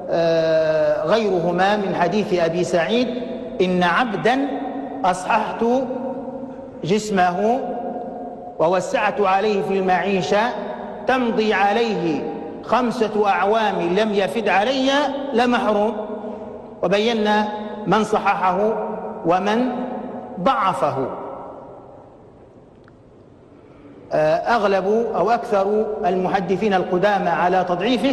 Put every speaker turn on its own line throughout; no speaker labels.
غيرهما من حديث أبي سعيد: إن عبدا أصححت جسمه ووسعت عليه في المعيشة تمضي عليه 5 أعوام لم يفد علي لمحروم. وبينا من صححه ومن ضعفه. أغلب أو أكثر المحدثين القدامى على تضعيفه،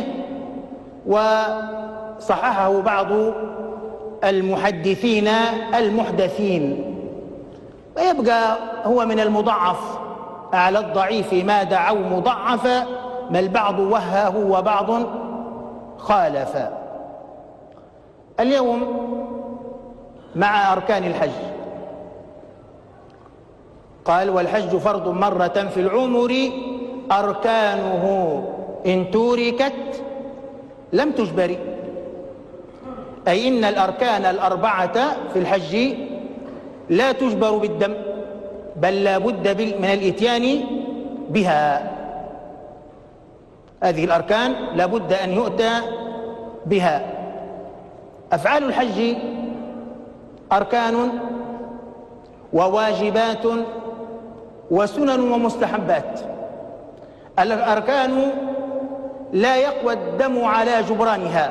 وصححه بعض المحدثين المحدثين، ويبقى هو من المضعف على الضعيف ما دعوا مضعفا، ما البعض وهاه وبعض خالف. اليوم مع أركان الحج. قال: والحج فرض مرة في العمر أركانه إن تركت لم تجبر. أي إن الأركان الأربعة في الحج لا تجبر بالدم، بل لا بد من الإتيان بها. هذه الأركان لا بد أن يؤتى بها. أفعال الحج أركان وواجبات وسنن ومستحبات. الأركان لا يقوى الدم على جبرانها،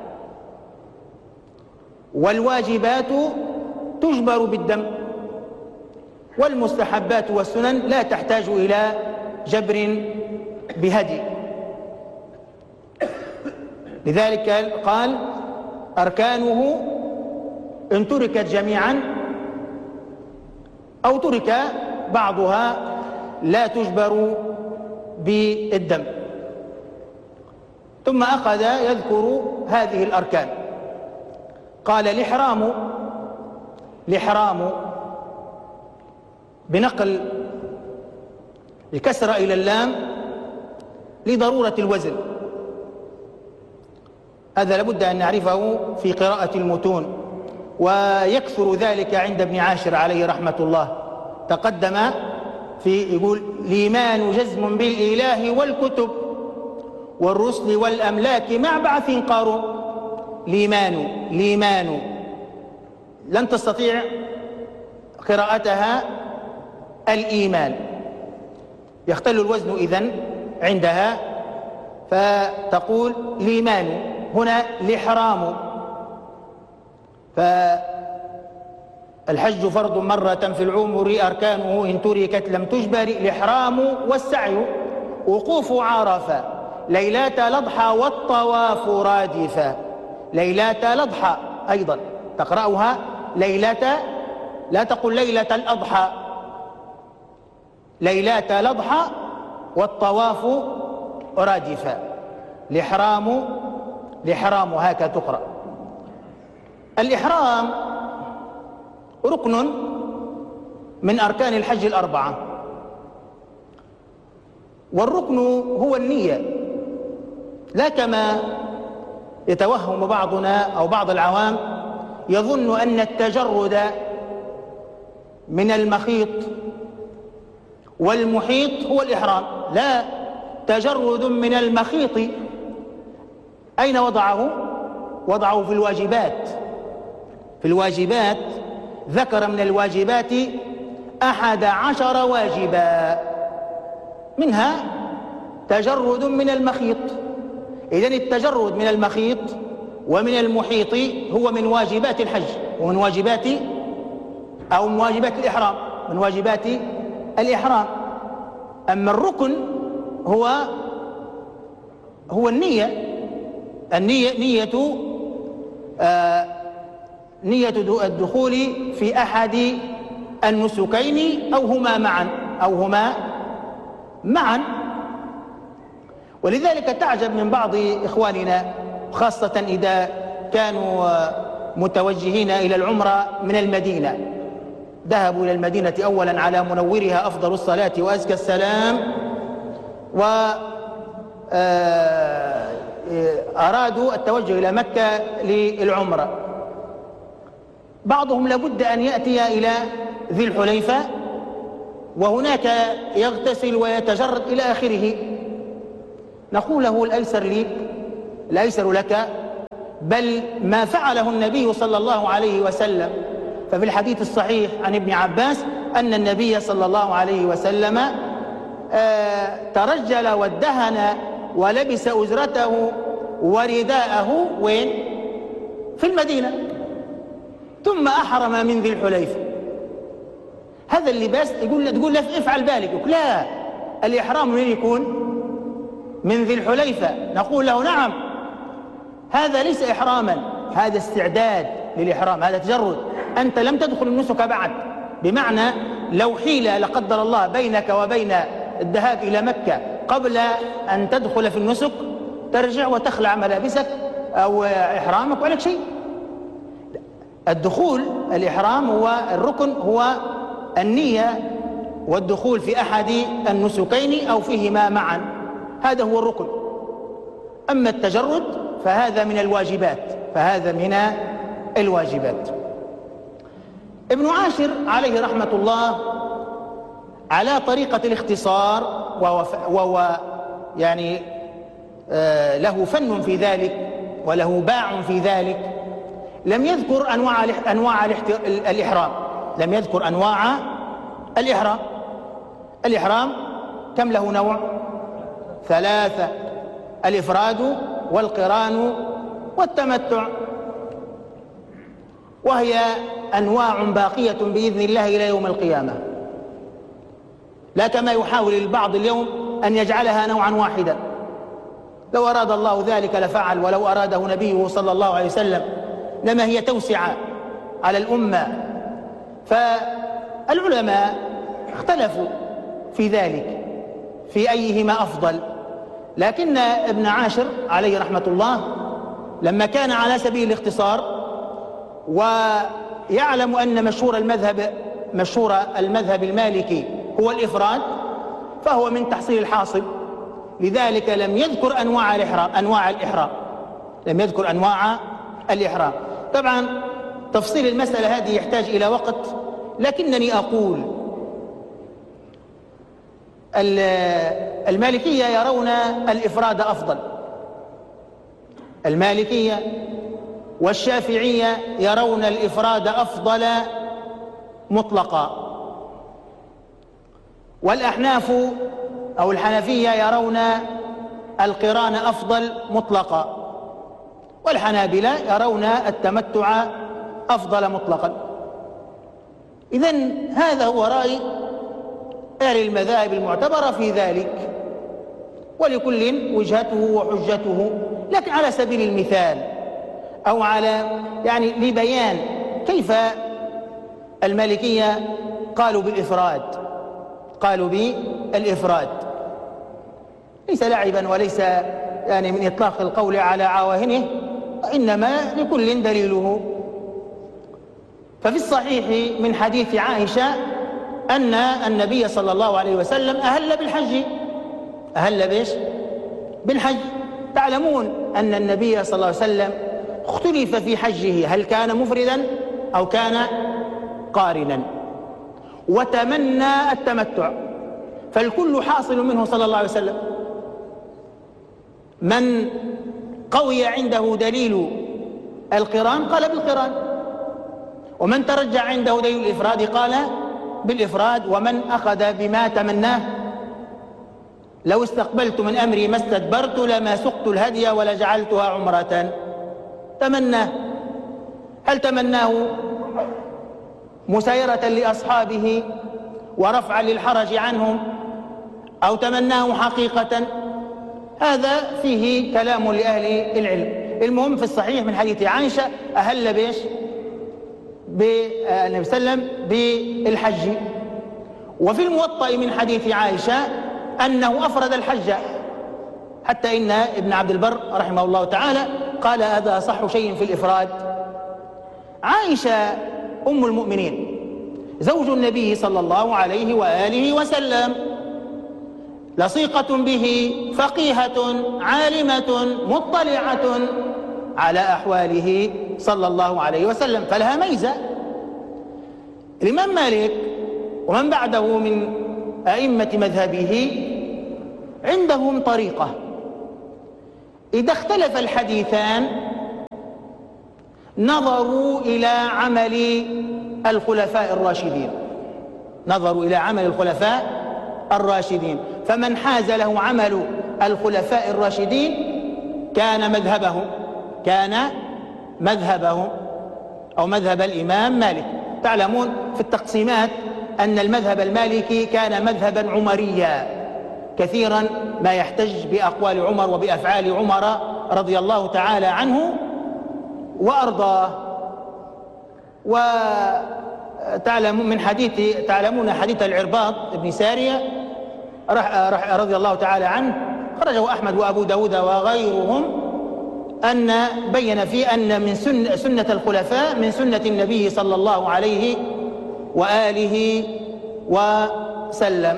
والواجبات تجبر بالدم، والمستحبات والسنن لا تحتاج إلى جبر بهدي. لذلك قال: أركانه إن تركت جميعا أو ترك بعضها لا تجبر بالدم. ثم أخذ يذكر هذه الأركان. قال: الإحرام بنقل الكسر إلى اللام لضرورة الوزن. هذا لابد أن نعرفه في قراءة المتون، ويكثر ذلك عند ابن عاشر عليه رحمة الله. تقدم يقول: الإيمان جزم بالإله والكتب والرسل والأملاك مع بعث قارون. الإيمان لن تستطيع قراءتها الإيمان، يختل الوزن إذن عندها، فتقول الإيمان. هنا الإحرام. فالحج فرض مرة في العمر أركانه إن تركت لم تجبر. الإحرام والسعي، وقوف عرفة، ليلة الأضحى والطواف رادفة. ليلة الأضحى أيضا تقرأها ليلة، لا تقل ليلة الأضحى، ليلة الأضحى والطواف رادفة. الإحرام هكذا تقرأ. الإحرام ركن من أركان الحج الأربعة، والركن هو النية، لا كما يتوهم بعضنا أو بعض العوام يظن أن التجرد من المخيط والمحيط هو الإحرام. لا، تجرد من المخيط أين وضعه؟ وضعه في الواجبات. في الواجبات ذكر من الواجبات 11 واجبا، منها تجرد من المخيط. إذن التجرد من المخيط ومن المحيط هو من واجبات الحج، ومن واجبات أو من واجبات الإحرام، من واجبات الإحرام. أما الركن هو النية. نية الدخول في أحد النسكين أو هما معا. ولذلك تعجب من بعض إخواننا، خاصة إذا كانوا متوجهين إلى العمرة من المدينة، ذهبوا إلى المدينة أولا على منورها أفضل الصلاة وأزكى السلام، وأرادوا التوجه إلى مكة للعمرة. بعضهم لابد أن يأتي إلى ذي الحليفة وهناك يغتسل ويتجرد إلى آخره. نقول له الأيسر لك بل ما فعله النبي صلى الله عليه وسلم. ففي الحديث الصحيح عن ابن عباس أن النبي صلى الله عليه وسلم ترجل وادهن ولبس أزرته ورداءه وين؟ في المدينة، ثم أحرم من ذي الحليفة. هذا اللباس تقول له افعل ذلك، يقول لا، الإحرام من يكون؟ من ذي الحليفة. نقول له نعم، هذا ليس إحراما، هذا استعداد للإحرام، هذا تجرد، أنت لم تدخل النسك بعد. بمعنى لو حيل لا قدر الله بينك وبين الذهاب إلى مكة قبل أن تدخل في النسك، ترجع وتخلع ملابسك أو إحرامك وعليك شيء. الدخول الإحرام هو الركن، هو النية والدخول في أحد النسكين أو فيهما معا، هذا هو الركن. أما التجرد فهذا من الواجبات، ابن عاشر عليه رحمة الله على طريقة الاختصار، وهو يعني له فن في ذلك وله باع في ذلك، لم يذكر أنواع الإحرام، لم يذكر أنواع الإحرام. الإحرام كم له نوع؟ 3: الإفراد والقران والتمتع، وهي أنواع باقية بإذن الله إلى يوم القيامة، لا كما يحاول البعض اليوم أن يجعلها نوعا واحدا. لو أراد الله ذلك لفعل، ولو أراده نبيه صلى الله عليه وسلم لما هي توسعة على الأمة. فالعلماء اختلفوا في ذلك، في أيهما أفضل، لكن ابن عاشر عليه رحمة الله لما كان على سبيل الاختصار ويعلم أن مشهور المذهب المالكي هو الإفراد، فهو من تحصيل الحاصل، لذلك لم يذكر أنواع الإحرام، لم يذكر أنواع الإحرام. طبعا تفصيل المسألة هذه يحتاج إلى وقت، لكنني أقول المالكية يرون الإفراد أفضل، المالكية والشافعية يرون الإفراد أفضل مطلقا، والأحناف أو الحنفية يرون القران أفضل مطلقا، والحنابلة يرون التمتع أفضل مطلقا. إذن هذا هو رأي أهل المذاهب المعتبرة في ذلك، ولكل وجهته وحجته، لكن على سبيل المثال أو على يعني لبيان كيف المالكية قالوا بالإفراد، ليس لعبا وليس يعني من إطلاق القول على عواهنه، إنما لكل دليله. ففي الصحيح من حديث عائشة أن النبي صلى الله عليه وسلم أهل بالحج. أهل بإيش؟ بالحج. تعلمون أن النبي صلى الله عليه وسلم اختلف في حجه، هل كان مفردا أو كان قارنا، وتمنى التمتع، فالكل حاصل منه صلى الله عليه وسلم. من قوي عنده دليل القران قال بالقران، ومن ترجع عنده دليل الإفراد قال بالإفراد، ومن أخذ بما تمناه. لو استقبلت من أمري ما استدبرت لما سقت الهدي ولجعلتها عمرة. تمناه، هل تمناه مسايرة لأصحابه ورفعا للحرج عنهم، أو تمناه حقيقة؟ هذا فيه كلام لأهل العلم. المهم في الصحيح من حديث عائشة أهل بإيش؟ بالنبي صلى الله عليه وسلم بالحج. وفي الموطأ من حديث عائشة أنه أفرد الحج، حتى إن ابن عبد البر رحمه الله تعالى قال هذا أصح شيء في الإفراد. عائشة أم المؤمنين زوج النبي صلى الله عليه وآله وسلم، لصيقة به، فقيهة عالمة مطلعة على أحواله صلى الله عليه وسلم، فلها ميزة. الإمام مالك ومن بعده من أئمة مذهبه عندهم طريقة، إذا اختلف الحديثان نظروا إلى عمل الخلفاء الراشدين، نظروا إلى عمل الخلفاء الراشدين، فمن حاز له عمل الخلفاء الراشدين كان مذهبهم أو مذهب الإمام مالك. تعلمون في التقسيمات أن المذهب المالكي كان مذهبا عمريا، كثيرا ما يحتج بأقوال عمر وبأفعال عمر رضي الله تعالى عنه وأرضاه. وتعلمون حديث العرباض بن سارية رضي الله تعالى عنه، خرجه أحمد وأبو داود وغيرهم، أن بين فيه أن من سنة الخلفاء من سنة النبي صلى الله عليه وآله وسلم.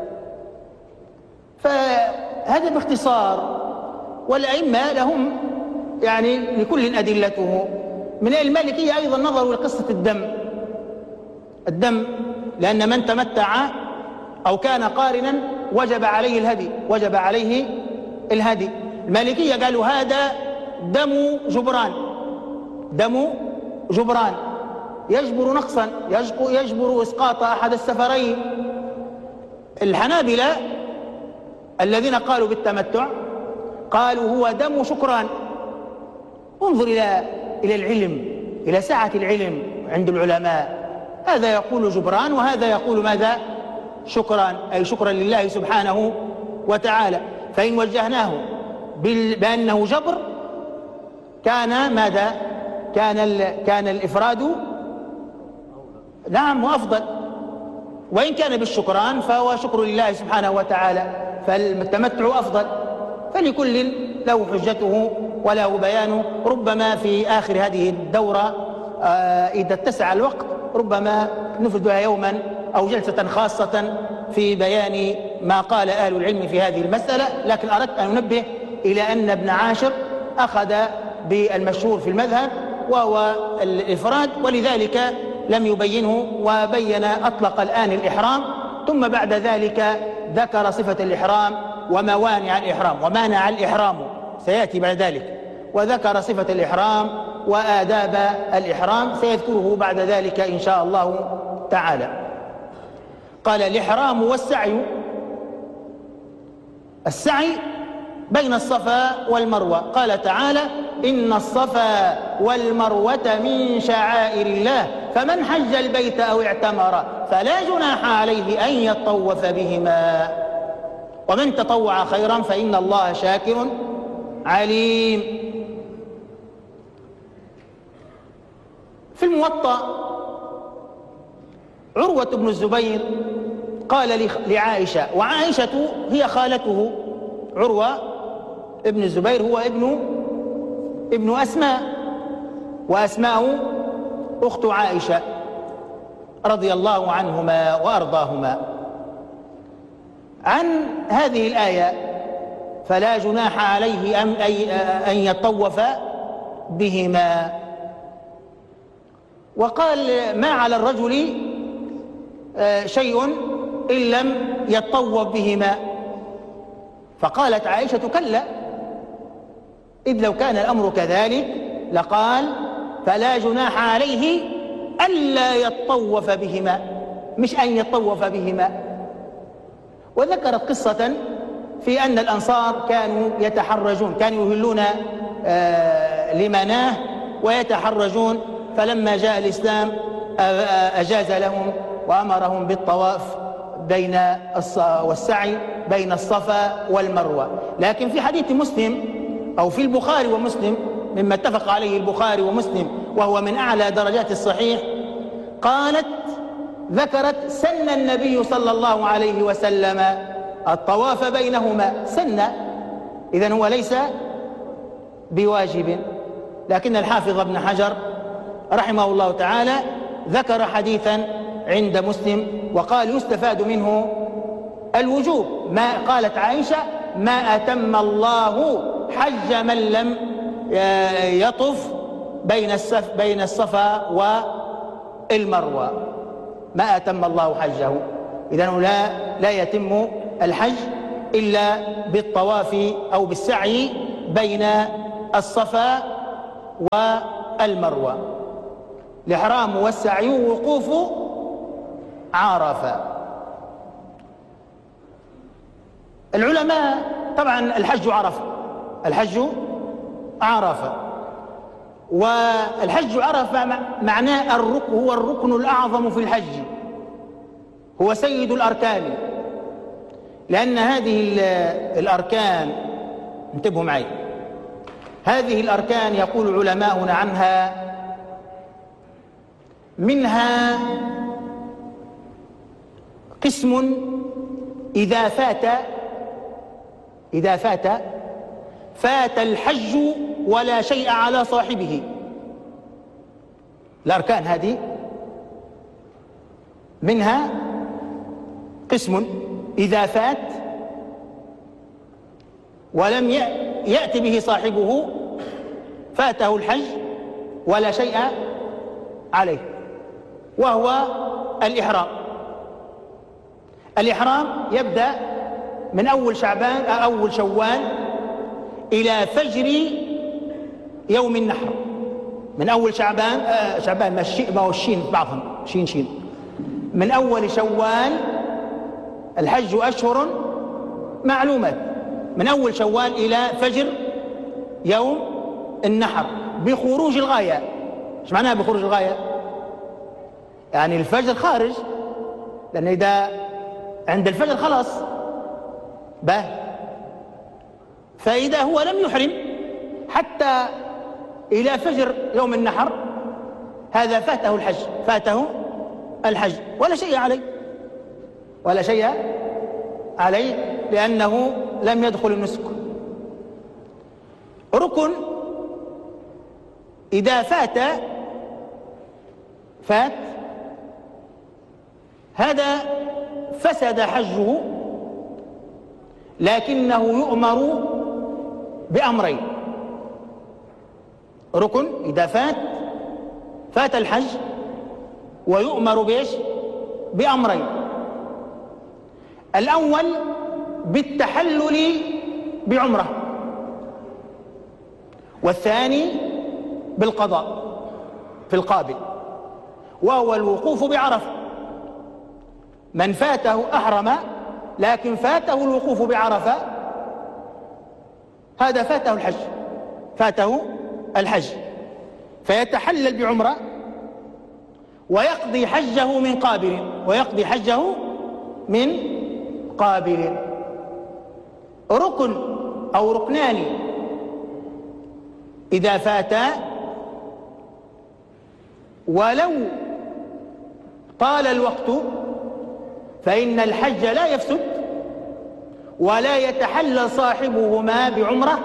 فهذا باختصار، والأئمة لهم يعني لكل أدلته. من المالكية أيضا نظروا لقصة الدم، لأن من تمتع أو كان قارنا وجب عليه الهدي. المالكية قالوا هذا دم جبران يجبر نقصا، يجبر إسقاط أحد السفرين. الحنابلة الذين قالوا بالتمتع قالوا هو دم شكران. انظر إلى العلم، إلى سعة العلم عند العلماء، هذا يقول جبران وهذا يقول ماذا؟ شكران، أي شكرا لله سبحانه وتعالى. فإن وجهناه بأنه جبر كان ماذا؟ كان الإفراد نعم وأفضل، وإن كان بالشكران فهو شكر لله سبحانه وتعالى، فالتمتع أفضل. فلكل له حجته وله بيانه. ربما في آخر هذه الدورة إذا اتسع الوقت ربما نفردها يوما أو جلسة خاصة في بيان ما قال أهل العلم في هذه المسألة، لكن أردت أن أنبه إلى أن ابن عاشر أخذ بالمشهور في المذهب وهو الإفراد، ولذلك لم يبينه، وبين أطلق الآن الإحرام، ثم بعد ذلك ذكر صفة الإحرام وموانع الإحرام ومانع الإحرام سيأتي بعد ذلك، وذكر صفة الإحرام وآداب الإحرام سيذكره بعد ذلك إن شاء الله تعالى. قال الإحرام والسعي. السعي بين الصفا والمروة، قال تعالى إن الصفا والمروة من شعائر الله فمن حج البيت أو اعتمر فلا جناح عليه أن يطوف بهما ومن تطوع خيرا فإن الله شاكر عليم. في الموطأ عروة بن الزبير قال لعائشة، وعائشة هي خالته، عروة ابن الزبير هو ابن أسماء، وأسماء أخت عائشة رضي الله عنهما وأرضاهما، عن هذه الآية فلا جناح عليه أن يطوف بهما. وقال ما على الرجل شيء إن لم يطوف بهما، فقالت عائشة كلا، إذ لو كان الأمر كذلك لقال فلا جناح عليه ألا يطوف بهما، مش أن يطوف بهما. وذكرت قصة في أن الأنصار كانوا يتحرجون، كانوا يهلون لمناه ويتحرجون، فلما جاء الإسلام أجاز لهم وأمرهم بالطواف والسعي بين الصفا والمروة. لكن في حديث مسلم أو في البخاري ومسلم مما اتفق عليه البخاري ومسلم وهو من أعلى درجات الصحيح، ذكرت سن النبي صلى الله عليه وسلم الطواف بينهما سنة، إذن هو ليس بواجب. لكن الحافظ ابن حجر رحمه الله تعالى ذكر حديثا عند مسلم وقال يستفاد منه الوجوب، ما قالت عائشة ما أتم الله حج من لم يطف بين الصفا والمروة، ما أتم الله حجه. إذن لا يتم الحج إلا بالطواف أو بالسعي بين الصفا المروة. الإحرام والسعي وقوف عرفة. العلماء طبعا الحج عرفة، الحج عرفة، والحج عرفة معناه هو الركن الأعظم في الحج، هو سيد الأركان، لأن هذه الأركان، انتبهوا معي، هذه الأركان يقول علماؤنا عنها منها قسم إذا فات الحج ولا شيء على صاحبه. الأركان هذه منها قسم إذا فات ولم يأتي به صاحبه فاته الحج ولا شيء عليه، وهو الإحرام. الإحرام يبدأ من أول شعبان أول شوال إلى فجر يوم النحر. من أول شعبان ما هو الشين بعضهم شين من أول شوال، الحج أشهر معلومات، من أول شوال إلى فجر يوم النحر بخروج الغاية. ايش معناها بخروج الغاية؟ يعني الفجر خارج، لأن إذا عند الفجر خلاص فإذا هو لم يحرم حتى إلى فجر يوم النحر، هذا فاته الحج ولا شيء عليه لأنه لم يدخل النسك. ركن إذا فات هذا فسد حجه، لكنه يؤمر بأمرين. ركن إذا فات الحج ويؤمر بأمرين. الأول بالتحلل بعمرة، والثاني بالقضاء في القابل، وهو الوقوف بعرفة. من فاته أحرم لكن فاته الوقوف بعرفة، هذا فاته الحج فيتحلل بعمرة ويقضي حجه من قابل. ركن أو ركنان إذا فاتا ولو طال الوقت فإن الحج لا يفسد ولا يتحلل صاحبهما بعمرة،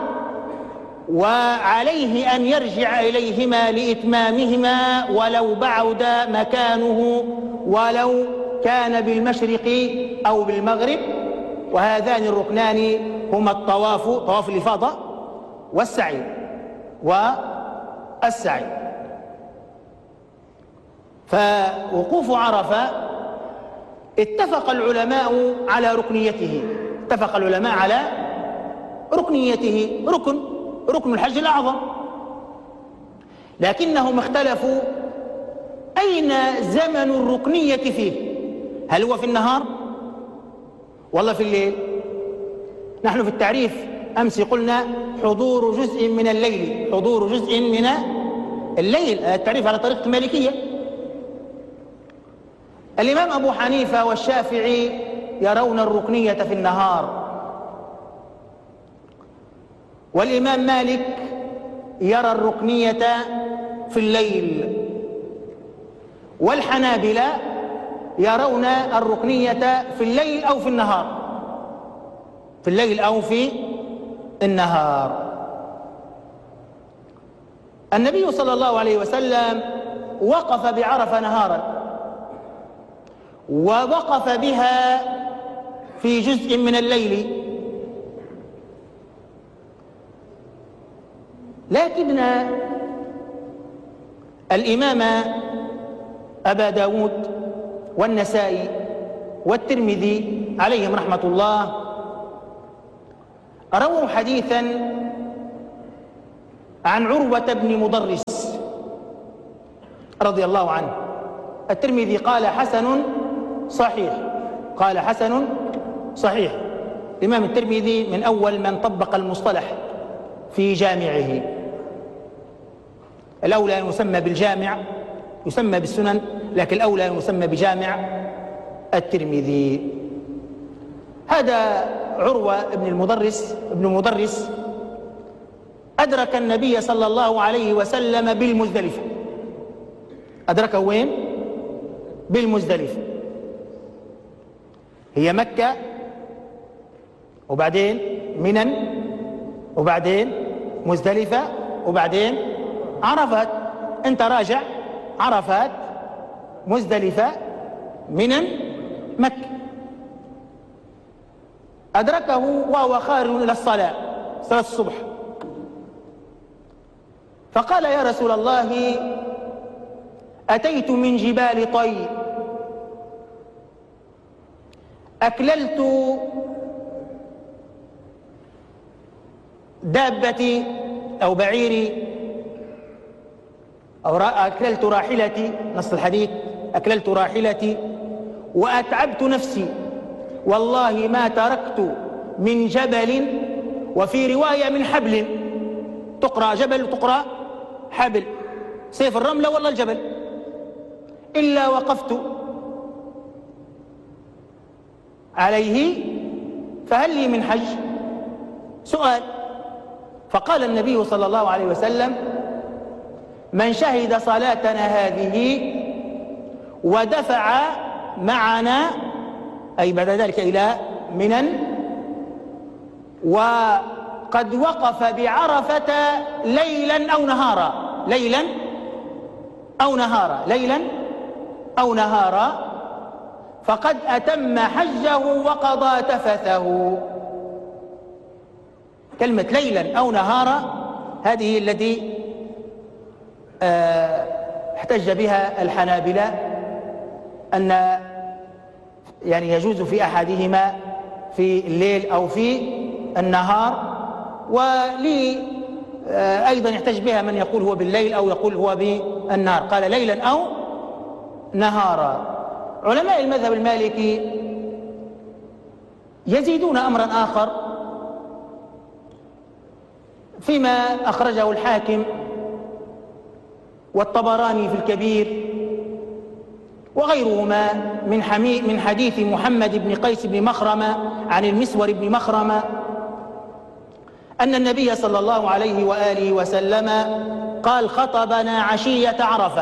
وعليه أن يرجع إليهما لإتمامهما ولو بعد مكانه، ولو كان بالمشرق أو بالمغرب. وهذان الركنان هما طواف الإفاضة والسعي فوقوف عرفة اتفق العلماء على ركنيته، ركن الحج الأعظم، لكنهم اختلفوا أين زمن الركنية فيه، هل هو في النهار والله في الليل؟ نحن في التعريف أمس قلنا حضور جزء من الليل، التعريف على طريقة المالكية. الإمام أبو حنيفة والشافعي يرون الركنية في النهار، والإمام مالك يرى الركنية في الليل، والحنابلة يرون الركنية في الليل أو في النهار. النبي صلى الله عليه وسلم وقف بعرفة نهارا، ووقف بها في جزء من الليل، لكن الإمام أبا داود والنسائي والترمذي عليهم رحمة الله رووا حديثا عن عروة بن مضرس رضي الله عنه. الترمذي قال حسن صحيح، قال حسن صحيح. الإمام الترمذي من أول من طبق المصطلح في جامعه. الأولى أن يسمى بالجامع، يسمى بالسنن، لكن الأولى أن يسمى بجامع الترمذي. هذا عروة ابن مدرس أدرك النبي صلى الله عليه وسلم بالمزدلفة. أدركه وين؟ بالمزدلفة. هي مكة وبعدين منن وبعدين مزدلفة وبعدين عرفات. أنت راجع عرفات مزدلفة منن مكة. أدركه وهو خارج إلى الصلاة، صلاة الصبح، فقال يا رسول الله أتيت من جبال طي، أكللت دابتي أو بعيري أو أكللت راحلتي، نص الحديث أكللت راحلتي وأتعبت نفسي، والله ما تركت من جبل، وفي رواية من حبل، تقرأ جبل وتقرأ حبل، سيف الرملة والله الجبل، إلا وقفت عليه فهل لي من حج؟ سؤال. فقال النبي صلى الله عليه وسلم من شهد صلاتنا هذه ودفع معنا، أي بعد ذلك إلى منن، وقد وقف بعرفة ليلا أو نهارا، ليلا أو نهارا، ليلا أو نهارا، فقد أتم حجه وقضى تفثه. كلمة ليلا أو نهارا هذه التي احتج بها الحنابلة، أن يعني يجوز في أحدهما في الليل أو في النهار، ولي أيضا يحتج بها من يقول هو بالليل أو يقول هو بالنهار، قال ليلا أو نهارا. علماء المذهب المالكي يزيدون أمرا آخر فيما أخرجه الحاكم والطبراني في الكبير وغيرهما من حديث محمد بن قيس بن مخرمة عن المسور بن مخرمة أن النبي صلى الله عليه وآله وسلم قال خطبنا عشية عرفة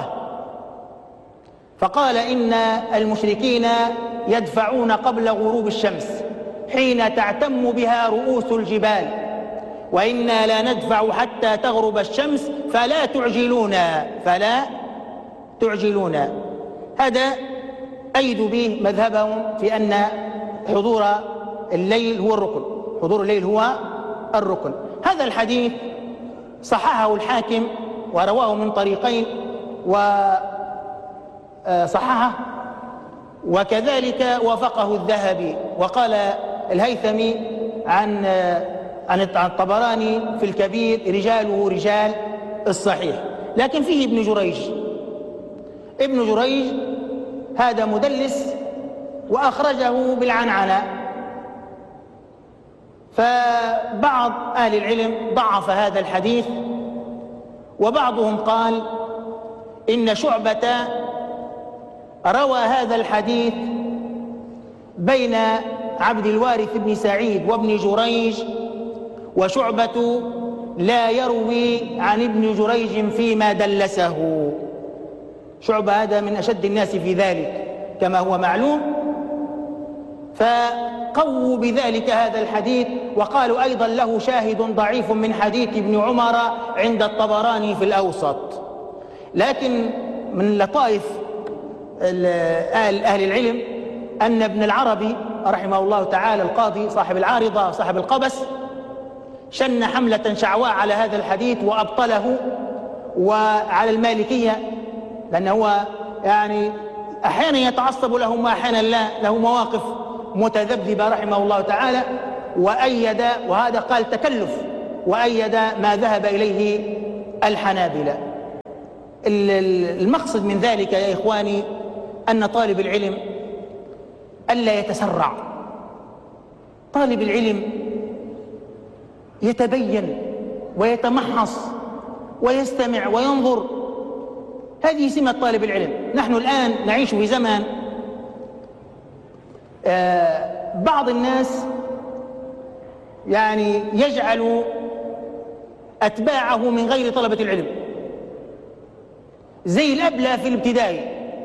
فقال إن المشركين يدفعون قبل غروب الشمس حين تعتم بها رؤوس الجبال، وإنا لا ندفع حتى تغرب الشمس فلا تعجلونا. هذا أيد به مذهبهم في أن حضور الليل هو الركن، حضور الليل هو الركن. هذا الحديث صححه الحاكم ورواه من طريقين وصححه، وكذلك وافقه الذهبي، وقال الهيثمي عن الطبراني في الكبير رجاله رجال الصحيح. لكن فيه ابن جريج هذا مدلس وأخرجه بالعنعنة، فبعض أهل العلم ضعف هذا الحديث، وبعضهم قال إن شعبة روى هذا الحديث بين عبد الوارث بن سعيد وابن جريج، وشعبة لا يروي عن ابن جريج فيما دلسه. شعبة هذا من أشد الناس في ذلك كما هو معلوم، فقووا بذلك هذا الحديث، وقالوا أيضا له شاهد ضعيف من حديث ابن عمر عند الطبراني في الأوسط. لكن من لطائف أهل العلم أن ابن العربي رحمه الله تعالى القاضي صاحب العارضة صاحب القبس شن حملة شعواء على هذا الحديث وأبطله، وعلى المالكية، لأنه هو يعني أحيانا يتعصب لهم وأحيانا لا، له مواقف متذبذبة رحمه الله تعالى، وأيد، وهذا قال تكلف، وأيد ما ذهب إليه الحنابلة. المقصد من ذلك يا إخواني أن طالب العلم ألا يتسرع. طالب العلم يتبين ويتمحص ويستمع وينظر، هذه سمة طالب العلم. نحن الآن نعيش في زمان بعض الناس يعني يجعل أتباعه من غير طلبة العلم، زي الأبلة في الابتدائي،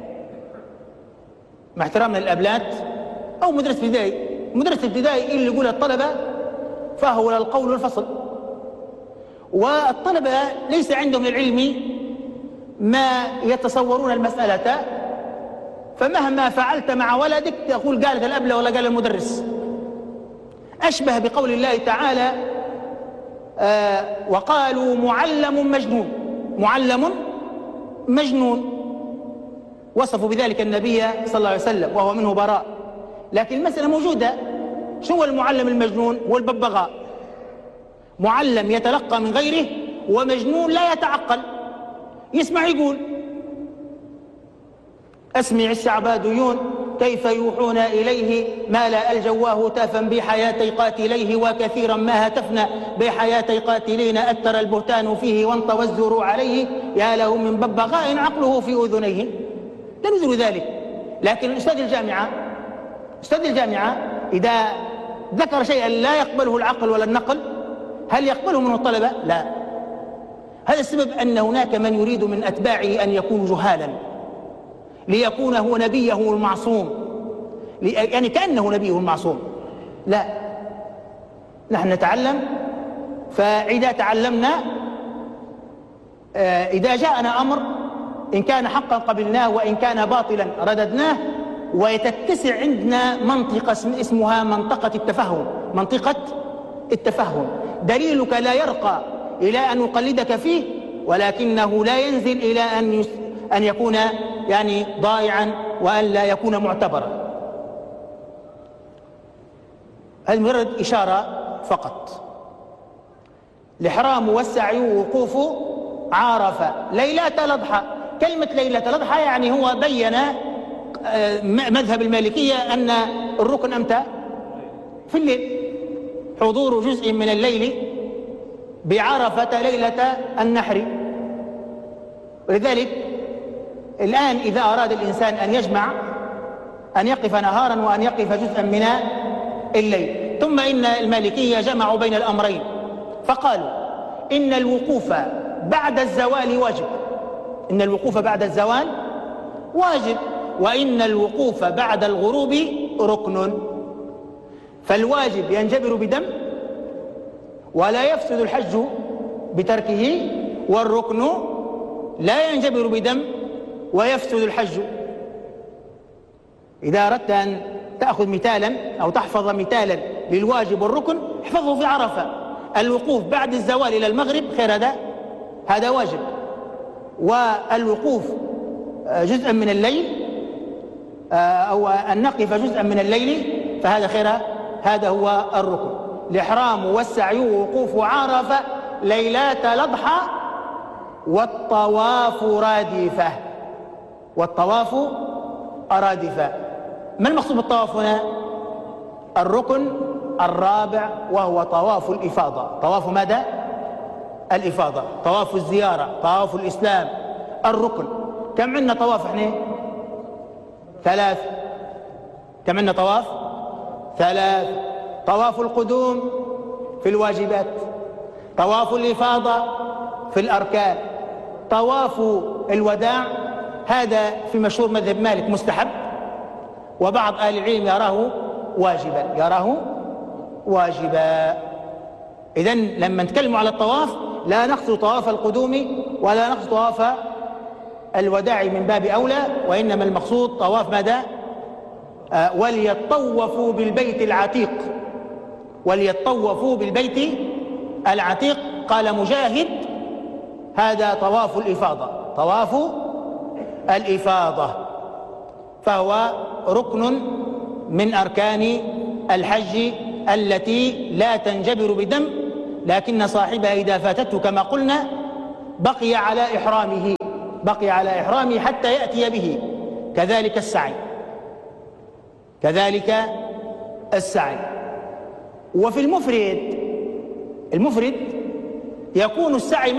مع احترامنا للأبلات، أو مدرسة ابتدائي. مدرسة ابتدائي اللي يقول الطلبة فهو القول والفصل، والطلبة ليس عندهم العلم ما يتصورون المسألة، فمهما فعلت مع ولدك تقول قالت الأبلة ولا قال المدرس. أشبه بقول الله تعالى وقالوا معلم مجنون. معلم مجنون، وصفوا بذلك النبي صلى الله عليه وسلم وهو منه براء. لكن المسألة موجودة. شو هو المعلم المجنون؟ هو الببغاء، معلم يتلقى من غيره، ومجنون لا يتعقل، يسمع يقول. أسمع السعباديون كيف يوحون إليه ما لا الجواه تافا بحياتي قاتليه، وكثيرا ما هتفنا بحياتي قاتلين أثر البهتان فيه وانطوى الزور عليه، يا له من ببغاء عقله في أذنيه. لا نزل ذلك. لكن أستاذ الجامعة إذا ذكر شيئا لا يقبله العقل ولا النقل، هل يقبله منه الطلبة؟ لا. هذا السبب أن هناك من يريد من أتباعه أن يكونوا جهالا ليكون هو نبيه المعصوم، يعني كأنه نبيه المعصوم. لا، نحن نتعلم، فإذا تعلمنا إذا جاءنا أمر إن كان حقا قبلناه وإن كان باطلا رددناه. ويتتسع عندنا منطقة اسمها منطقة التفهم. منطقة التفهم دليلك لا يرقى إلى أن نقلدك فيه، ولكنه لا ينزل إلى أن يكون يعني ضائعا وأن لا يكون معتبرا. هذه مجرد إشارة فقط. الإحرام والسعي وقوف عرفة ليلة الأضحى. كلمة ليلة الأضحى يعني هو بين مذهب المالكية أن الركن أمتى؟ في الليل، حضور جزء من الليل بعرفة ليلة النحر. ولذلك الآن إذا أراد الإنسان أن يجمع أن يقف نهارا وأن يقف جزءا من الليل. ثم إن المالكية جمعوا بين الأمرين، فقالوا إن الوقوف بعد الزوال واجب. إن الوقوف بعد الزوال واجب، وإن الوقوف بعد الغروب ركن. فالواجب ينجبر بدم ولا يفسد الحج بتركه، والركن لا ينجبر بدم ويفسد الحج. إذا أردت أن تأخذ مثالا أو تحفظ مثالا للواجب والركن احفظه في عرفة. الوقوف بعد الزوال إلى المغرب خير، هذا واجب. والوقوف جزءا من الليل أو أن نقف جزءا من الليل فهذا خير، هذا هو الركن. الإحرام والسعي ووقوف عرفة ليلات الأضحى والطواف رادفة. والطواف رادفة. ما المقصود بالطواف هنا؟ الركن الرابع وهو طواف الإفاضة. طواف ماذا؟ الإفاضة، طواف الزيارة، طواف الإسلام، الركن. كم عندنا طواف احنا؟ 3. كم عندنا طواف؟ 3. طواف القدوم في الواجبات، طواف الإفاضة في الأركان، طواف الوداع هذا في مشهور مذهب مالك مستحب، وبعض أهل العلم يراه واجبا. إذن لما نتكلم على الطواف لا نقصد طواف القدوم ولا نقصد طواف الوداع من باب أولى، وإنما المقصود طواف ماذا؟ وليطوفوا بالبيت العتيق. وليطوفوا بالبيت العتيق. قال مجاهد هذا طواف الإفاضة. طواف الإفاضة فهو ركن من أركان الحج التي لا تنجبر بدم، لكن صاحبها إذا فاتته كما قلنا بقي على إحرامه. بقي على إحرامه حتى يأتي به. كذلك السعي، كذلك السعي. وفي المفرد يكون السعي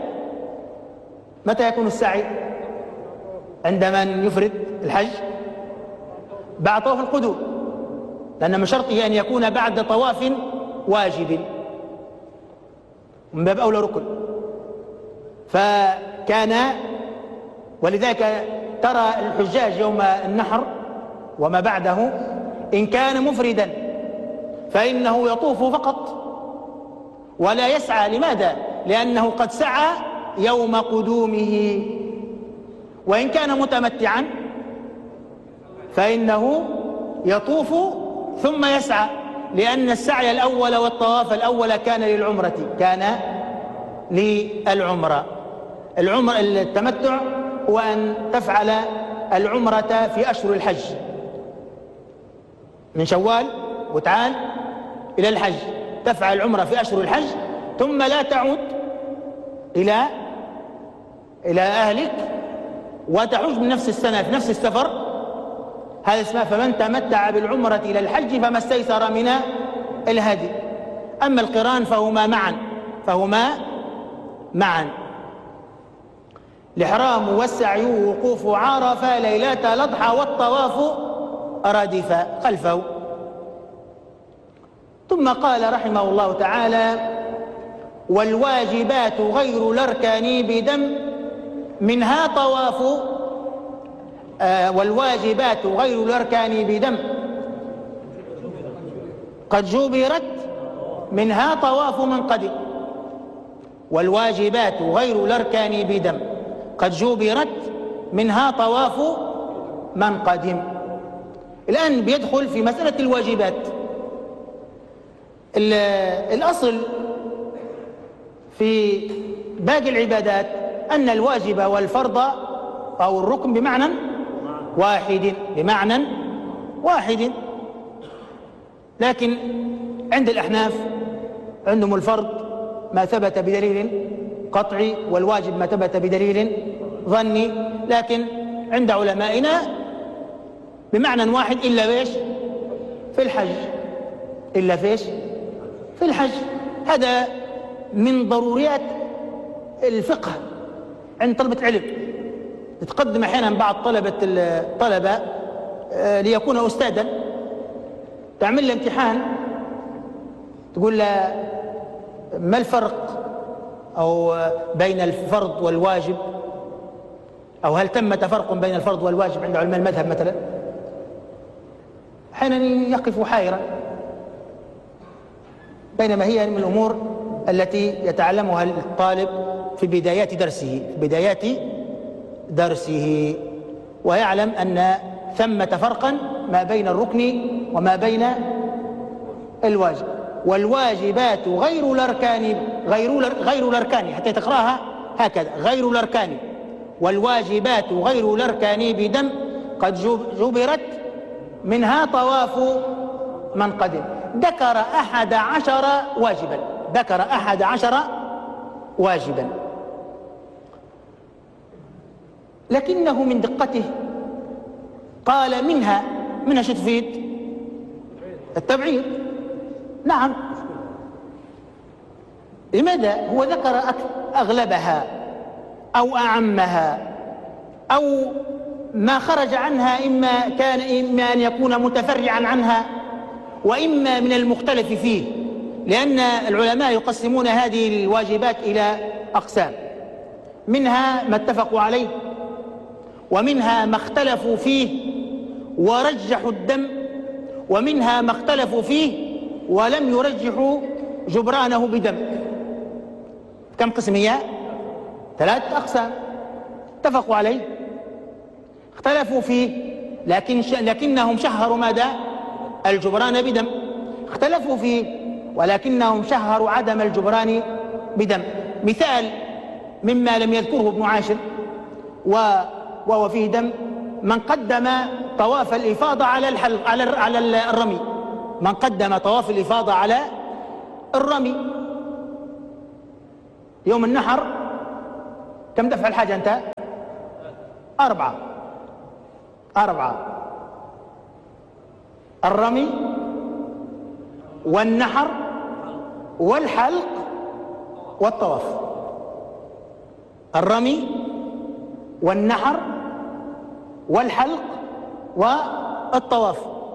متى يكون السعي؟ عند من يفرد الحج؟ بعد طواف القدوم، لأن من شرطه أن يكون بعد طواف واجب، من باب أولى ركن. فكان ولذلك ترى الحجاج يوم النحر وما بعده إن كان مفردا فإنه يطوف فقط ولا يسعى. لماذا؟ لأنه قد سعى يوم قدومه. وإن كان متمتعا فإنه يطوف ثم يسعى، لأن السعي الأول والطواف الأول كان للعمرة، التمتع هو أن تفعل العمرة في أشهر الحج من شوال وتعال إلى الحج، تفعل العمرة في أشهر الحج ثم لا تعود إلى أهلك وتعود من نفس السنة في نفس السفر. هذا اسمه فمن تمتع بالعمرة إلى الحج فما استيسر من الهدي. أما القران فهما معا الإحرام والسعي وقوف عرفة ليلة الأضحى والطواف ردفا خلفه. ثم قال رحمه الله تعالى: والواجبات غير الأركان بدم منها طواف والواجبات غير الأركان بدم قد جبرت منها طواف من قدم. والواجبات غير الأركان بدم قد جبرت منها طواف من قدم. الآن بيدخل في مسألة الواجبات. الأصل في باقي العبادات أن الواجب والفرض أو الركن بمعنى واحد، لكن عند الأحناف عندهم الفرض ما ثبت بدليل قطعي والواجب ما ثبت بدليل ظني، لكن عند علمائنا بمعنى واحد إلا فيش في الحج، إلا فيش في الحج. هذا من ضروريات الفقه عند طلبة العلم. تتقدم أحيانا بعض الطلبة ليكون أستاذا، تعمل له امتحان تقول له ما الفرق أو بين الفرض والواجب، أو هل ثمة فرق بين الفرض والواجب عند علماء المذهب مثلا؟ أحيانا يقف حائرا، بينما هي من الأمور التي يتعلمها الطالب في بدايات درسه ويعلم أن ثمة فرقا ما بين الركن وما بين الواجب. والواجبات غير الأركان حتى تقرأها هكذا، غير الأركان. والواجبات غير الأركان بدم قد جبرت منها طواف من قدم. ذكر 11 واجبا، لكنه من دقته قال منها شو تفيد؟ التبعيض. نعم، لماذا؟ هو ذكر أغلبها أو أعمها أو ما خرج عنها، إما أن يكون متفرعا عنها وإما من المختلف فيه، لأن العلماء يقسمون هذه الواجبات إلى أقسام، منها ما اتفقوا عليه، ومنها ما اختلفوا فيه ورجحوا الدم، ومنها ما اختلفوا فيه ولم يرجحوا جبرانه بدم. كم قسم هي؟ 3 أقسام. اتفقوا عليه، اختلفوا فيه، لكنهم شهروا ماذا؟ الجبران بدم. اختلفوا فيه ولكنهم شهروا عدم الجبران بدم. مثال مما لم يذكره ابن عاشر وهو فيه دم: من قدم طواف الإفاضة على الرمي، من قدم طواف الإفاضة على الرمي. يوم النحر كم دفع الحاجة أنت؟ أربعة: الرمي والنحر والحلق والطواف. الرمي والنحر والحلق والطواف.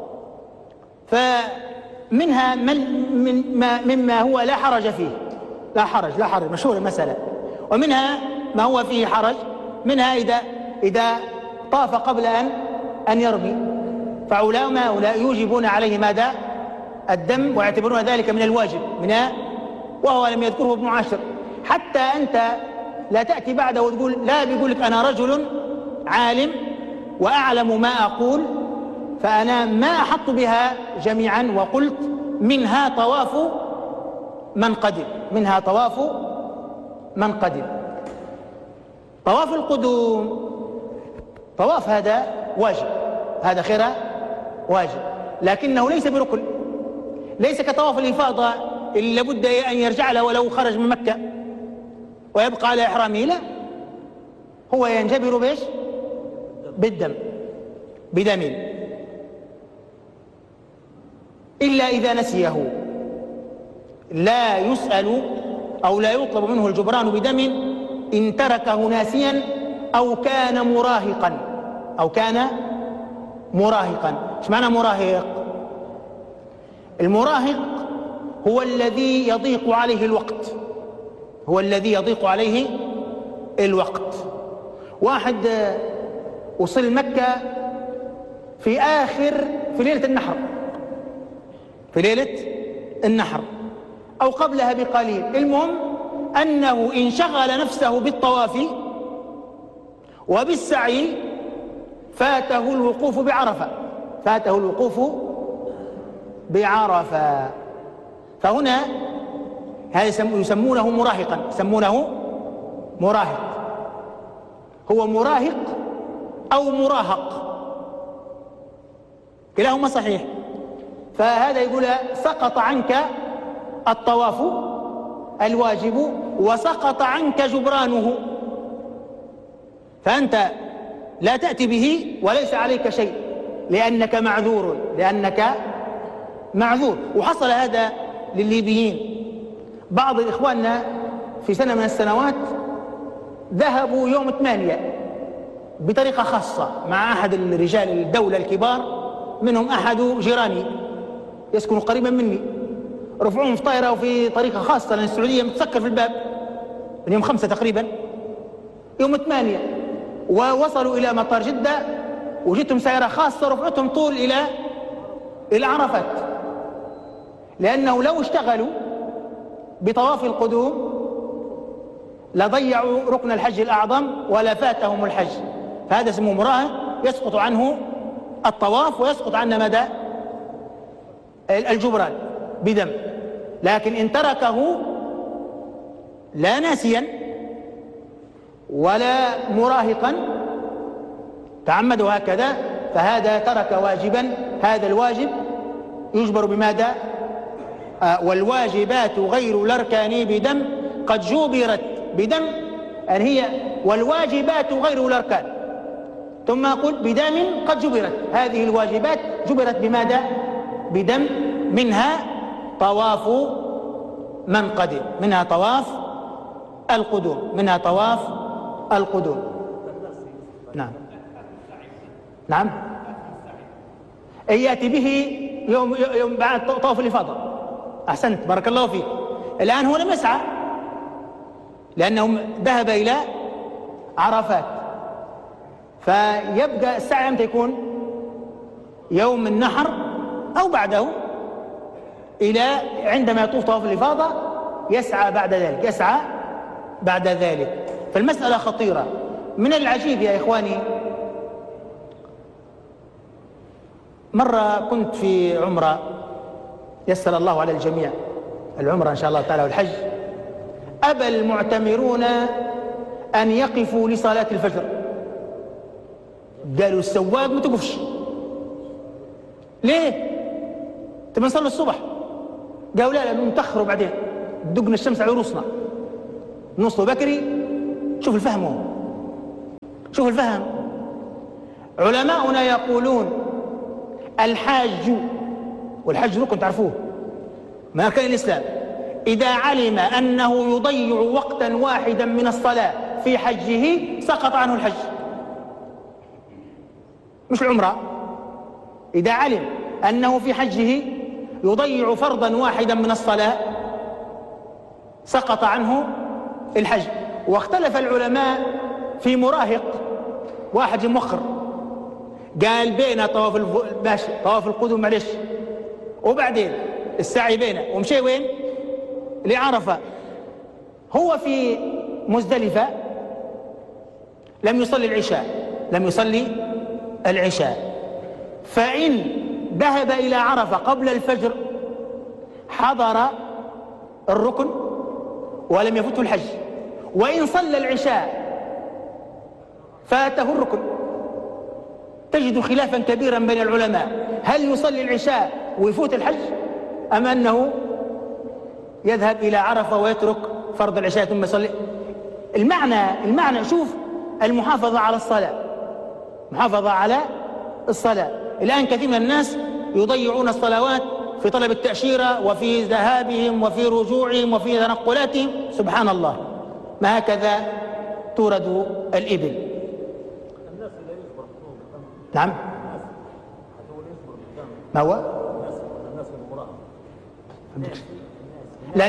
فمنها مما هو لا حرج فيه، لا حرج، مشهور المسألة. ومنها ما هو فيه حرج، منها إذا طاف قبل أن يرمي، فعلماء يوجبون عليه ماذا؟ الدم، ويعتبرون ذلك من الواجب، وهو لم يذكره ابن عاشر. حتى أنت لا تأتي بعده وتقول لا، بيقول لك أنا رجل عالم وأعلم ما أقول، فأنا ما أحط بها جميعا وقلت منها طواف من قدم، منها طواف من قدم. طواف القدوم، طواف هذا واجب، هذا خير واجب، لكنه ليس بركن، ليس كطواف الإفاضة اللي لابد أن يرجع له ولو خرج من مكة ويبقى على إحرامه، لا، هو ينجبر بإيش؟ بدم، إلا إذا نسيه، لا يسأل أو لا يطلب منه الجبران بدم إن تركه ناسيا أو كان مراهقا. إيش معنى مراهق؟ المراهق هو الذي يضيق عليه الوقت. واحد وصل مكة في ليلة النحر أو قبلها بقليل، المهم أنه إن شغل نفسه بالطواف وبالسعي فاته الوقوف بعرفة. فهنا هذا يسمونه مراهقا، هو مراهق أو مراهق، كلاهما صحيح. فهذا يقول سقط عنك الطواف الواجب وسقط عنك جبرانه، فأنت لا تأتي به وليس عليك شيء لأنك معذور. وحصل هذا للليبيين. بعض إخواننا في سنة من السنوات ذهبوا يوم 8 بطريقة خاصة مع أحد الرجال الدولة الكبار، منهم أحد جيراني يسكن قريبا مني، رفعوهم في طائرة وفي طريقة خاصة، لأن السعودية متسكر في الباب من يوم 5 تقريبا، يوم 8 ووصلوا إلى مطار جدة، وجدتهم سيارة خاصة رفعتهم طول إلى عرفات، لأنه لو اشتغلوا بطواف القدوم لضيعوا ركن الحج الأعظم ولا فاتهم الحج. فهذا اسمه مراهق، يسقط عنه الطواف ويسقط عنه مدى الجبران بدم. لكن إن تركه لا ناسيا ولا مراهقا تعمد هكذا، فهذا ترك واجبا، هذا الواجب يجبر بماذا؟ والواجبات غير الأركان بدم قد جبرت بدم، يعني هي والواجبات غير الأركان، ثم قل بدم قد جبرت. هذه الواجبات جبرت بماذا؟ بدم. منها طواف من قدم، منها طواف القدوم. نعم يأتي به يوم بعد طواف الإفاضة. أحسنت، بارك الله فيك. الآن هو لم يسعى لأنه ذهب إلى عرفات، فيبقى السعي متى يكون؟ يوم النحر أو بعده، إلى عندما يطوف طواف الإفاضة يسعى بعد ذلك. فالمسألة خطيرة. من العجيب يا إخواني، مرة كنت في عمرة، يسر الله على الجميع العمرة إن شاء الله تعالى والحج، أبى المعتمرون أن يقفوا لصلاة الفجر. قالوا السواق ما تقفش. ليه؟ تبي نصلي الصبح. قالوا لا نتأخروا بعدين دقنا الشمس على رؤوسنا، نوصلوا بكري. شوف الفهم، علماؤنا يقولون الحاج، والحج ركن تعرفوه من أركان الإسلام، إذا علم أنه يضيع وقتا واحدا من الصلاة في حجه سقط عنه الحج، مش العمرة. إذا علم أنه في حجه يضيع فرضا واحدا من الصلاة سقط عنه الحج. واختلف العلماء في مراهق، واحد مؤخر قال بين طواف ماشي طواف القدوم معلش، وبعدين السعي بينه ومشي وين؟ لعرفة. هو في مزدلفة لم يصلي العشاء، فإن ذهب إلى عرفة قبل الفجر حضر الركن ولم يفته الحج، وإن صلى العشاء فاته الركن. تجد خلافا كبيرا بين العلماء، هل يصلي العشاء ويفوت الحج أم أنه يذهب إلى عرفة ويترك فرض العشاء ثم يصلي؟ المعنى شوف، المحافظة على الصلاة. الآن كثير من الناس يضيعون الصلوات في طلب التأشيرة وفي ذهابهم وفي رجوعهم وفي تنقلاتهم. سبحان الله، ما هكذا تورد الإبل. نعم، ما هو؟ لا،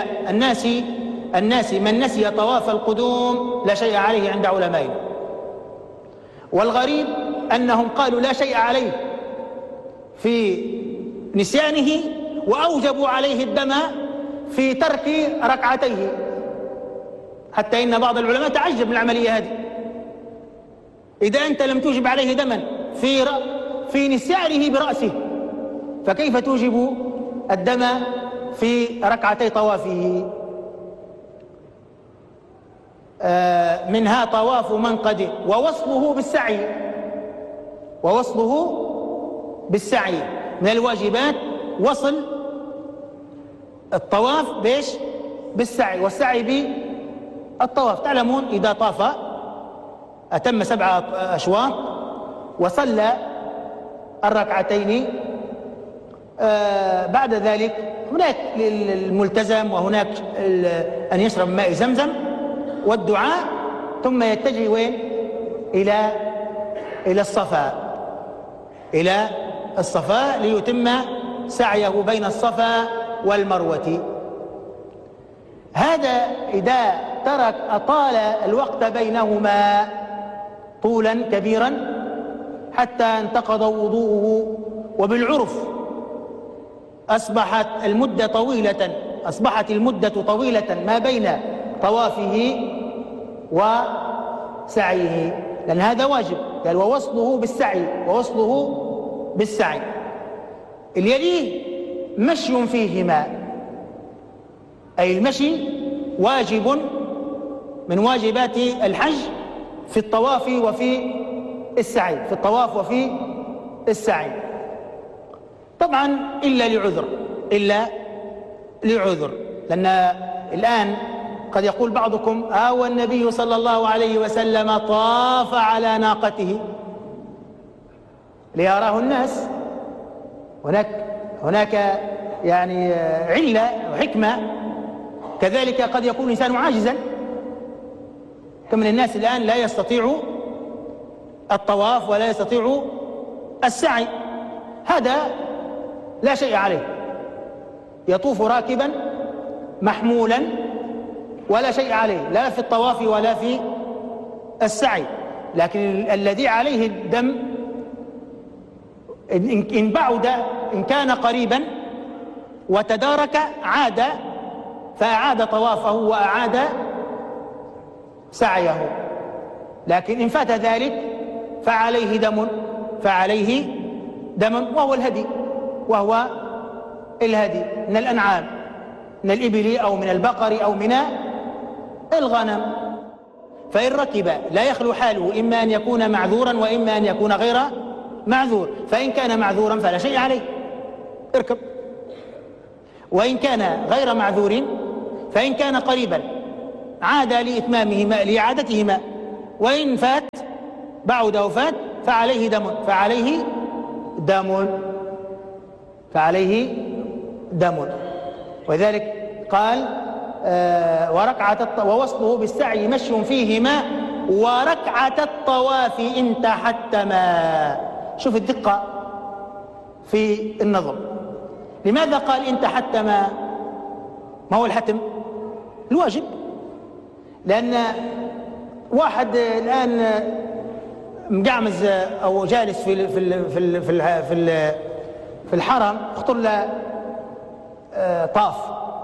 الناس من نسي طواف القدوم لا شيء عليه عند علمائنا. والغريب أنهم قالوا لا شيء عليه في نسيانه، وأوجبوا عليه الدم في ترك ركعتيه، حتى إن بعض العلماء تعجب من العملية هذه. إذا أنت لم توجب عليه دما في نسيانه برأسه، فكيف توجب الدم في ركعتي طوافه؟ منها طواف من قدم ووصله بالسعي. من الواجبات وصل الطواف بالسعي، والسعي بالطواف. تعلمون إذا طاف أتم 7 أشواط وصلى الركعتين، بعد ذلك هناك الملتزم، وهناك أن يشرب ماء زمزم والدعاء، ثم يتجه وين؟ إلى الصفا ليتم سعيه بين الصفا والمروة. هذا إذا أطال الوقت بينهما طولا كبيرا حتى انتقض وضوءه، وبالعرف أصبحت المدة طويلة ما بين طوافه وسعيه، لأن هذا واجب. قال ووصله بالسعي. اللي يليه مشي فيهما، أي المشي واجب من واجبات الحج في الطواف وفي السعي. طبعا إلا لعذر، لأن الآن قد يقول بعضكم والنبي صلى الله عليه وسلم طاف على ناقته ليراه الناس. هناك يعني علة وحكمة. كذلك قد يكون الإنسان عاجزا، كم من الناس الآن لا يستطيع الطواف ولا يستطيع السعي، هذا لا شيء عليه، يطوف راكبا محمولا ولا شيء عليه، لا في الطواف ولا في السعي. لكن الذي عليه الدم إن بعد، إن كان قريبا وتدارك عاد، فأعاد طوافه وأعاد سعيه. لكن إن فات ذلك فعليه دم وهو الهدي من الأنعام، من الإبل أو من البقر أو من الغنم. فإن ركب لا يخلو حاله إما أن يكون معذورا وإما أن يكون غير معذور. فإن كان معذورا فلا شيء عليه، اركب. وإن كان غير معذور، فإن كان قريبا عاد لإعادتهما، وإن فات بعد وفات فعليه دم، فعليه دم، فعليه دم. وذلك قال ووصله بالسعي مشي فيهما وركعة الطواف إن تحتما. شوف الدقة في النظم. لماذا قال إن تحتما؟ ما هو الحتم؟ الواجب. لأن واحد الآن مقعمز أو جالس في الحرم، اخطر له طاف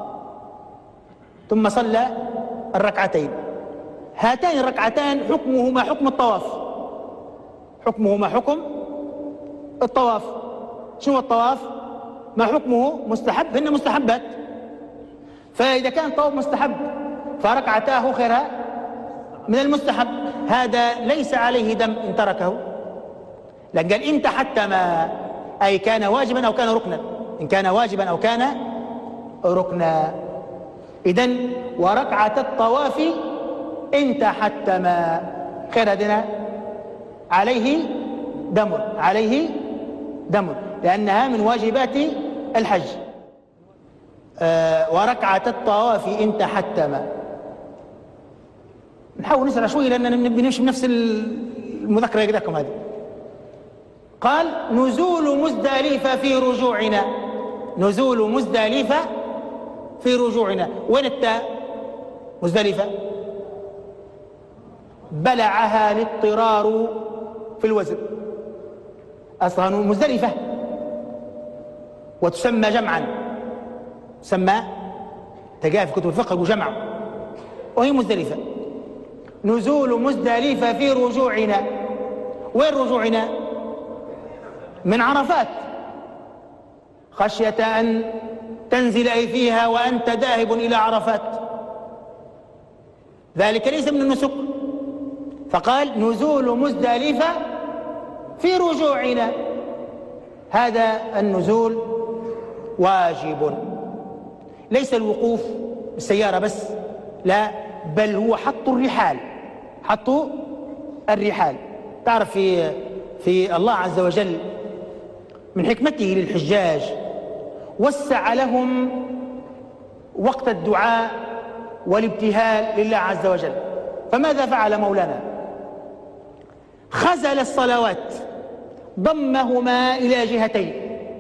ثم صلى الركعتين، هاتان الركعتان حكمهما حكم الطواف، حكمهما حكم الطواف. شنو الطواف؟ ما حكمه؟ مستحب، هن مستحبات. فإذا كان الطواف مستحب فركعتاه خيرها من المستحب، هذا ليس عليه دم إن تركه. لأن قال إن تحتما، أي كان واجبا أو كان ركنا، إن كان واجبا أو كان ركنا. إذن وركعة الطواف إن تحتما خير هدنا عليه دم، عليه دم، لأنها من واجبات الحج. وركعة الطواف إن تحتما. نحاول نسرع شوي لأننا بنمشي بنفس المذكرة كذاكم هذه. قال نزول مزدلفة في رجوعنا، نزول مزدلفة في رجوعنا. وين التاء؟ مزدلفة بلعها الاضطرار في الوزن، أصلا مزدلفة وتسمى جمعا، تسمى تلقاها في كتب الفقه وجمع، وهي مزدلفة. نزول مزدلفة في رجوعنا. وين رجوعنا؟ من عرفات، خشية أن تنزل أي فيها وأنت ذاهب إلى عرفات، ذلك ليس من النسك. فقال نزول مزدلفة في رجوعنا، هذا النزول واجب، ليس الوقوف بالسيارة بس، لا، بل هو حط الرحال، حط الرحال. تعرف في الله عز وجل من حكمته للحجاج وسع لهم وقت الدعاء والابتهال لله عز وجل. فماذا فعل مولانا؟ خزل الصلوات، ضمهما إلى جهتين،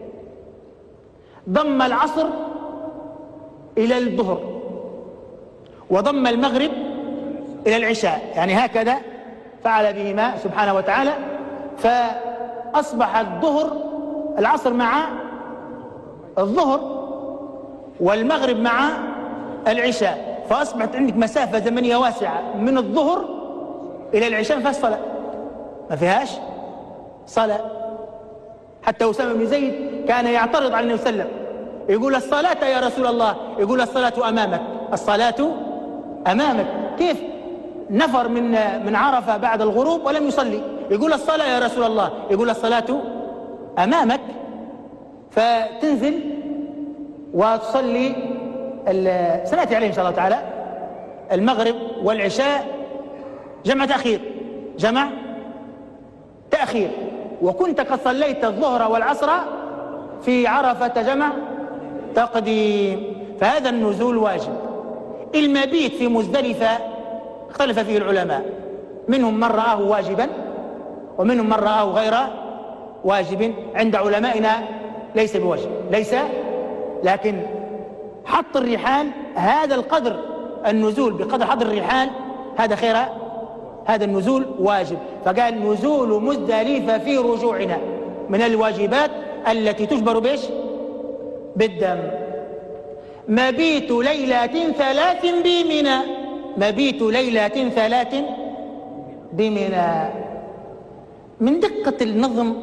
ضم العصر إلى الظهر وضم المغرب إلى العشاء، يعني هكذا فعل بهما سبحانه وتعالى. فأصبح العصر مع الظهر والمغرب مع العشاء، فأصبحت عندك مسافة زمنية واسعة من الظهر إلى العشاء ما فيهاش صلاة، ما فيهاش صلاة. حتى أسامة بن زيد كان يعترض على النبي صلى الله عليه وسلم، يقول الصلاة يا رسول الله، يقول الصلاة أمامك، الصلاة أمامك. كيف نفر من عرفة بعد الغروب ولم يصلي؟ يقول الصلاة يا رسول الله، يقول الصلاة أمامك. فتنزل وتصلي سنأتي عليه إن شاء الله تعالى المغرب والعشاء جمع تأخير، جمع تأخير. وكنت قد صليت الظهر والعصر في عرفة جمع تقديم. فهذا النزول واجب. المبيت في مزدلفة اختلف فيه العلماء، منهم من رآه واجبا ومنهم من رآه غير واجب. عند علمائنا ليس بواجب، ليس، لكن حط الرحال هذا القدر، النزول بقدر حط الرحال هذا خير، هذا النزول واجب. فقال نزول مزدلفة في رجوعنا من الواجبات التي تجبر بإيش؟ بالدم. مبيت ليلة 3 بمنى، مبيت ليلة 3 بمنى. من دقة النظم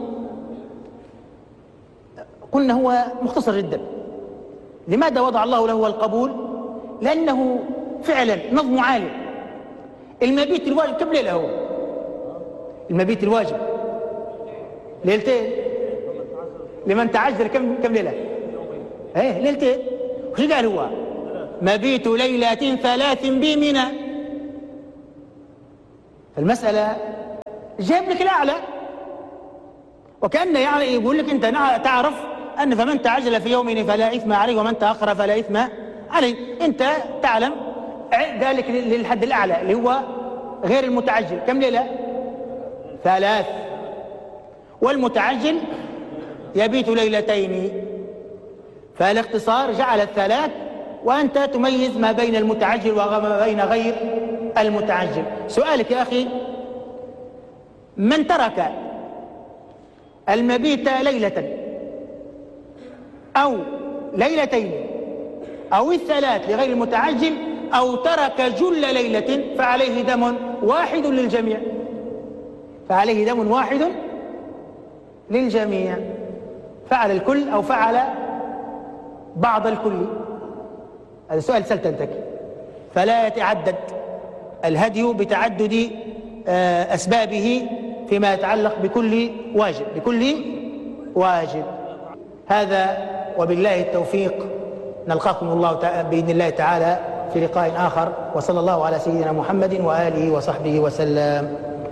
قلنا هو مختصر جدا. لماذا وضع الله له القبول؟ لأنه فعلا نظم عالي. المبيت الواجب كم ليلة هو؟ المبيت الواجب ليلتين، لمن تعجل كم ليلة؟ ايه ليلتين. وش قال هو؟ مبيت ليلة 3 بمنى. المسألة جاب لك الأعلى، وكأن يعني يقول لك أنت تعرف أن فمن تعجل في يوم فلا إثم عليه ومن تأخر فلا إثم عليه. أنت تعلم ذلك للحد الأعلى اللي هو غير المتعجل كم ليلة؟ 3. والمتعجل يبيت ليلتين، فالاختصار جعل 3 وأنت تميز ما بين المتعجل وما بين غير المتعجل. سؤالك يا أخي، من ترك المبيت ليلة أو ليلتين أو 3 لغير المتعجل أو ترك جل ليلة فعليه دم واحد للجميع، فعليه دم واحد للجميع، فعل الكل أو فعل بعض الكل. هذا سؤال سلتنتك. فلا يتعدد الهدي بتعدد أسبابه فيما يتعلق بكل واجب. هذا وبالله التوفيق، نلقاكم الله بإذن الله تعالى في لقاء آخر، وصلى الله على سيدنا محمد وآله وصحبه وسلم.